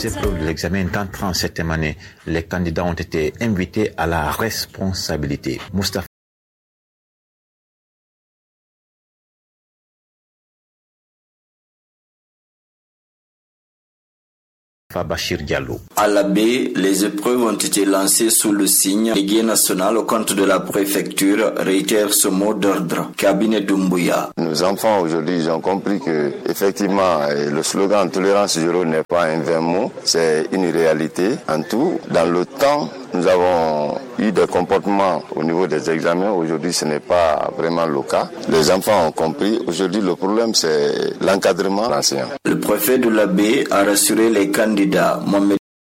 Les épreuves de l'examen d'entrée en septième année, les candidats ont été invités à la responsabilité. Moustapha Bachir Diallo. À la baie, les épreuves ont été lancées sous le signe Ligue nationale au compte de la préfecture, réitère ce mot d'ordre. Cabinet Doumbouya. Nos enfants aujourd'hui, ils ont compris que effectivement le slogan tolérance zéro n'est pas un vain mot, c'est une réalité. En tout, dans le temps, nous avons eu des comportements au niveau des examens. Aujourd'hui, ce n'est pas vraiment le cas. Les enfants ont compris. Aujourd'hui, le problème, c'est l'encadrement enseignant. Le préfet de la baie a rassuré les candidats. Mohamed